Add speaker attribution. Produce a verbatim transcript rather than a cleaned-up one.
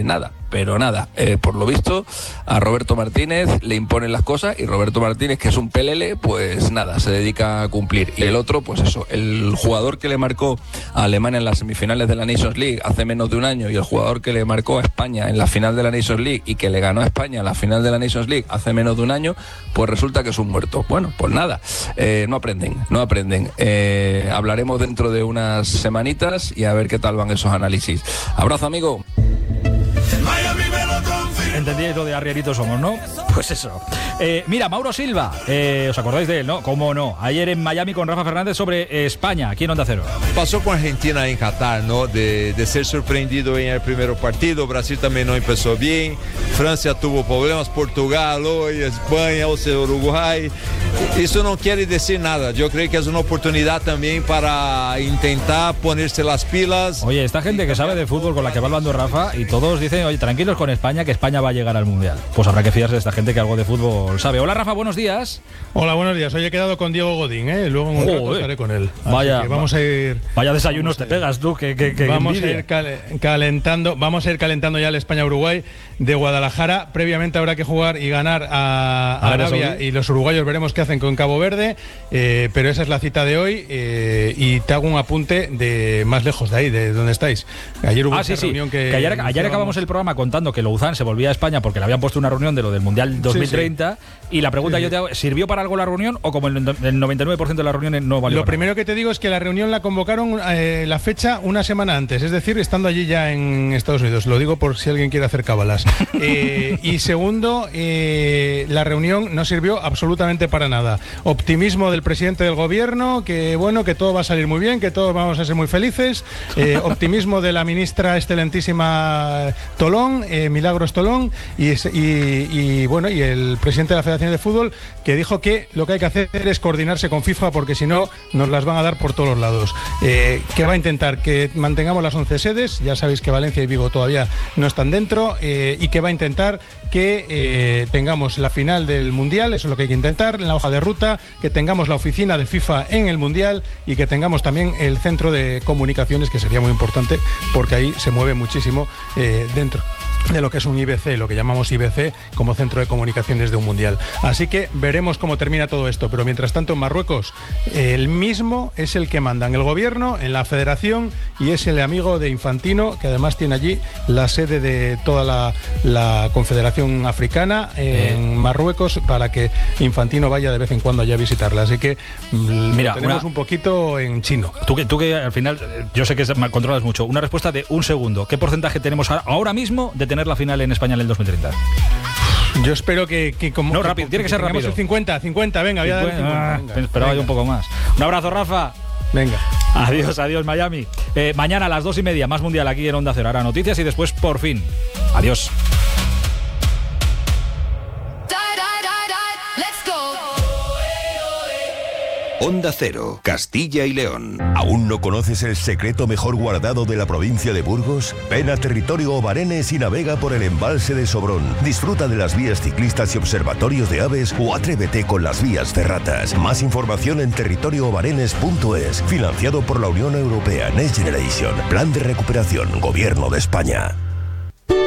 Speaker 1: nada, pero nada. Eh, por lo visto, a Roberto Martínez le imponen las cosas y Roberto Martínez, que es un pelele, pues nada, se dedica a cumplir. Y el otro, pues eso, el jugador que le marcó a Alemania en las semifinales de la Nations League hace menos de un año y el jugador que le marcó a España en la final de la Nations League y que le ganó a España en la final de la Nations League hace menos de un año, pues resulta que es un muerto. Bueno, pues nada, eh, no aprenden, no aprenden. Eh, hablaremos dentro de unas semanitas y a ver qué tal van esos análisis. Abrazo, amigo.
Speaker 2: Entendíais lo de arrieritos somos, ¿no? Pues eso. Eh, mira, Mauro Silva, eh, ¿os acordáis de él, no? ¿Cómo no? Ayer en Miami con Rafa Fernández sobre eh, España, aquí en Onda Cero.
Speaker 3: Pasó con Argentina en Qatar, ¿no? De, de ser sorprendido en el primer partido. Brasil también no empezó bien. Francia tuvo problemas. Portugal hoy, España, o sea, Uruguay. Eso no quiere decir nada. Yo creo que es una oportunidad también para intentar ponerse las pilas.
Speaker 2: Oye, esta gente que sabe de fútbol con la que va hablando Rafa y todos dicen, oye, tranquilos con España, que España va a llegar al Mundial. Pues habrá que fiarse de esta gente que algo de fútbol sabe. Hola, Rafa, buenos días.
Speaker 4: Hola, buenos días. Hoy he quedado con Diego Godín, ¿eh? Luego en un
Speaker 2: Joder.
Speaker 4: rato estaré con él. Así
Speaker 2: Vaya,
Speaker 4: que vamos a ir...
Speaker 2: Vaya desayunos te pegas tú, que, que, que
Speaker 4: Vamos
Speaker 2: envidia.
Speaker 4: a ir cal- calentando, vamos a ir calentando ya el España-Uruguay de Guadalajara. Previamente habrá que jugar y ganar a, a
Speaker 2: Arabia
Speaker 4: Arabia y los uruguayos veremos qué hacen con Cabo Verde, eh, pero esa es la cita de hoy eh, y te hago un apunte de más lejos de ahí, de donde estáis. Ayer hubo
Speaker 2: Ah,
Speaker 4: esa
Speaker 2: sí, sí.
Speaker 4: reunión que...
Speaker 2: Que ayer, ayer
Speaker 4: iniciábamos.
Speaker 2: acabamos el programa contando que Louzán se volvía a España porque le habían puesto una reunión de lo del Mundial dos mil treinta. Sí, sí. Y la pregunta
Speaker 4: Sí,
Speaker 2: yo
Speaker 4: sí.
Speaker 2: te hago, ¿sirvió para algo la reunión o como el, el noventa y nueve por ciento de las reuniones no valió?
Speaker 4: Lo
Speaker 2: para
Speaker 4: primero que te digo es que la reunión la convocaron eh, la fecha una semana antes, es decir, estando allí ya en Estados Unidos. Lo digo por si alguien quiere hacer cábalas. Eh, y segundo, eh, la reunión no sirvió absolutamente para nada. Optimismo del presidente del gobierno, que bueno, que todo va a salir muy bien, que todos vamos a ser muy felices. Eh, optimismo de la ministra excelentísima Tolón, eh, Milagros Tolón, y, y, y bueno, y el presidente de la Federación de Fútbol, que dijo que lo que hay que hacer es coordinarse con FIFA porque si no nos las van a dar por todos los lados. Eh, que va a intentar que mantengamos las once sedes, ya sabéis que Valencia y Vigo todavía no están dentro, eh, y que va a intentar que eh, tengamos la final del Mundial, eso es lo que hay que intentar, en la hoja de ruta, que tengamos la oficina de FIFA en el Mundial y que tengamos también el centro de comunicaciones, que sería muy importante porque ahí se mueve muchísimo eh, dentro de lo que es un I B C, lo que llamamos I B C como centro de comunicaciones de un mundial. Así que veremos cómo termina todo esto, pero mientras tanto en Marruecos el mismo es el que manda en el gobierno, en la federación, y es el amigo de Infantino, que además tiene allí la sede de toda la, la Confederación Africana en Marruecos, para que Infantino vaya de vez en cuando allá a visitarla. Así que mira, lo tenemos una... un poquito en chino.
Speaker 2: Tú que, tú que al final, yo sé que controlas mucho, una respuesta de un segundo. ¿Qué porcentaje tenemos ahora mismo de tener la final en España en el dos mil treinta?
Speaker 4: Yo espero que, que como...
Speaker 2: No, rápido, tiene que ser rápido.
Speaker 4: El cincuenta, cincuenta, venga, voy a dar el cincuenta.
Speaker 2: Ah,
Speaker 4: venga,
Speaker 2: esperaba
Speaker 4: venga.
Speaker 2: yo un poco más. Un abrazo, Rafa.
Speaker 4: Venga.
Speaker 2: Adiós, adiós, Miami. Eh, mañana a las dos y media, más Mundial aquí en Onda Cero. Ahora noticias y después, por fin. Adiós.
Speaker 5: Onda Cero, Castilla y León. ¿Aún no conoces el secreto mejor guardado de la provincia de Burgos? Ven a Territorio Obarenes y navega por el embalse de Sobrón. Disfruta de las vías ciclistas y observatorios de aves o atrévete con las vías ferratas. Más información en territorio obarenes punto es. Financiado por la Unión Europea Next Generation. Plan de recuperación, Gobierno de España.